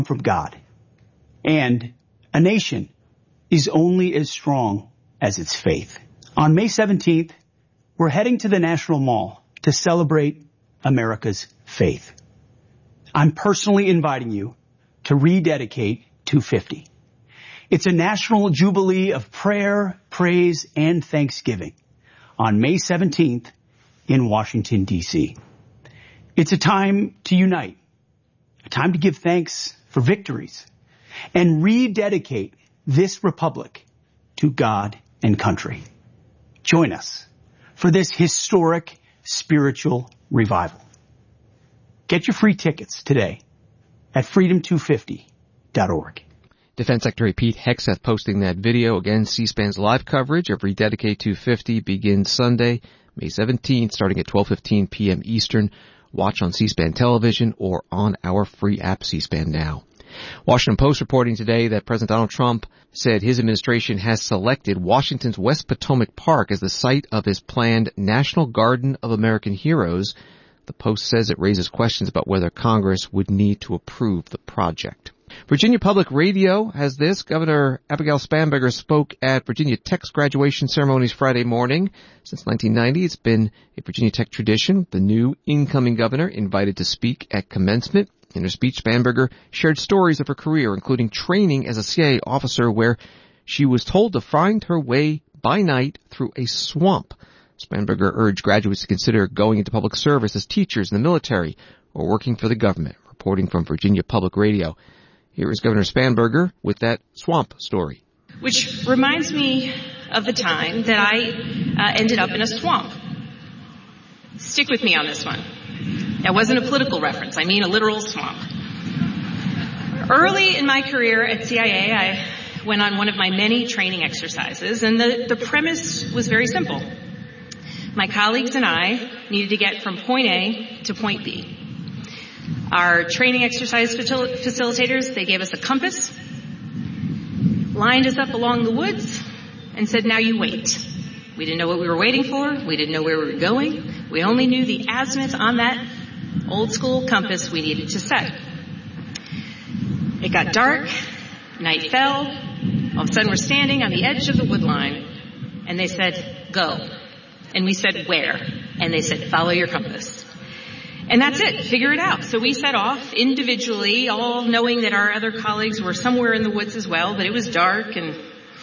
from God. And a nation is only as strong as its faith. On May 17th, we're heading to the National Mall to celebrate America's faith. I'm personally inviting you to rededicate 250. It's a national jubilee of prayer, praise, and thanksgiving on May 17th in Washington, D.C. It's a time to unite, a time to give thanks for victories, and rededicate this republic to God and country. Join us for this historic spiritual revival. Get your free tickets today at freedom250.org. Defense Secretary Pete Hegseth posting that video. Again, C-SPAN's live coverage of Rededicate 250 begins Sunday, May 17th, starting at 12:15 p.m. Eastern. Watch on C-SPAN television or on our free app, C-SPAN Now. Washington Post reporting today that President Donald Trump said his administration has selected Washington's West Potomac Park as the site of his planned National Garden of American Heroes. The Post says it raises questions about whether Congress would need to approve the project. Virginia Public Radio has this. Governor Abigail Spanberger spoke at Virginia Tech's graduation ceremonies Friday morning. Since 1990, it's been a Virginia Tech tradition. The new incoming governor invited to speak at commencement. In her speech, Spanberger shared stories of her career, including training as a CIA officer where she was told to find her way by night through a swamp. Spanberger urged graduates to consider going into public service as teachers in the military or working for the government. Reporting from Virginia Public Radio, here is Governor Spanberger with that swamp story. Which reminds me of the time that I ended up in a swamp. Stick with me on this one. That wasn't a political reference. I mean a literal swamp. Early in my career at CIA, I went on one of my many training exercises, and the premise was very simple. My colleagues and I needed to get from point A to point B. Our training exercise facilitators, they gave us a compass, lined us up along the woods, and said, now you wait. We didn't know what we were waiting for. We didn't know where we were going. We only knew the azimuth on that old school compass we needed to set. It got dark, night fell, all of a sudden we're standing on the edge of the wood line, and they said, go. And we said, where? And they said, follow your compass. And that's it. Figure it out. So we set off individually, all knowing that our other colleagues were somewhere in the woods as well, but it was dark and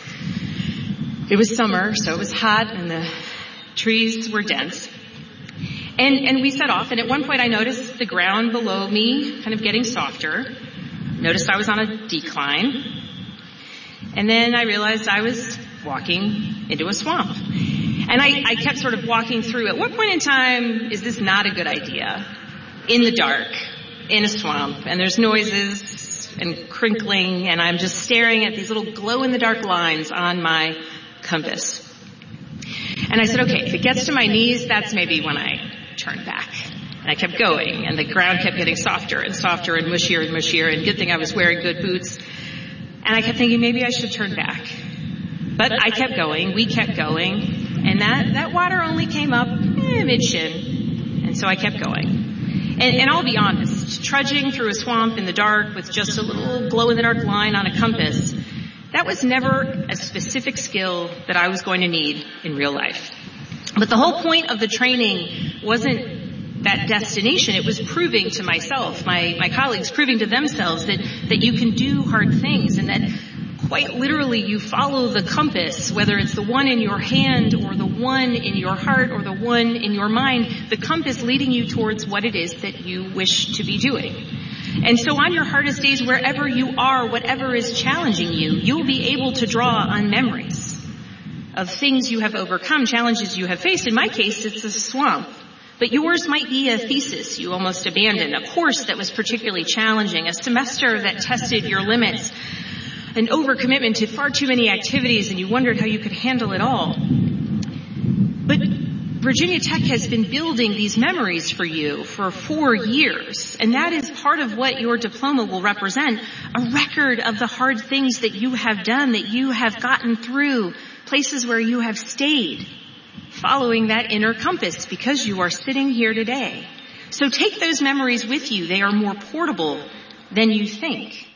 it was summer, so it was hot and the trees were dense. And we set off, and at one point I noticed the ground below me kind of getting softer. Noticed I was on a decline. And then I realized I was walking into a swamp. And I kept sort of walking through. At what point in time is this not a good idea? In the dark, in a swamp, and there's noises and crinkling, and I'm just staring at these little glow-in-the-dark lines on my compass. And I said, okay, if it gets to my knees, that's maybe when I turn back. And I kept going, and the ground kept getting softer and softer and mushier, and good thing I was wearing good boots. And I kept thinking maybe I should turn back. But I kept going, we kept going. And that water only came up mid-shin. And so I kept going. And I'll be honest, trudging through a swamp in the dark with just a little glow-in-the-dark line on a compass, that was never a specific skill that I was going to need in real life. But the whole point of the training wasn't that destination. It was proving to myself, my colleagues, proving to themselves that you can do hard things and that quite literally you follow the compass, whether it's the one in your hand or the one in your heart or the one in your mind, the compass leading you towards what it is that you wish to be doing. And so on your hardest days, wherever you are, whatever is challenging you, you'll be able to draw on memories of things you have overcome, challenges you have faced. In my case, it's a swamp. But yours might be a thesis you almost abandoned, a course that was particularly challenging, a semester that tested your limits, an overcommitment to far too many activities, and you wondered how you could handle it all. But Virginia Tech has been building these memories for you for 4 years, and that is part of what your diploma will represent, a record of the hard things that you have done, that you have gotten through, places where you have stayed, following that inner compass, because you are sitting here today. So take those memories with you. They are more portable than you think.